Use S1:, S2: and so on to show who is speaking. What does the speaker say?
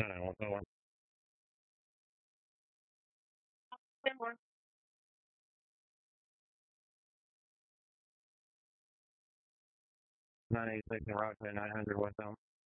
S1: What's that one? 986 and Route 900, what's that?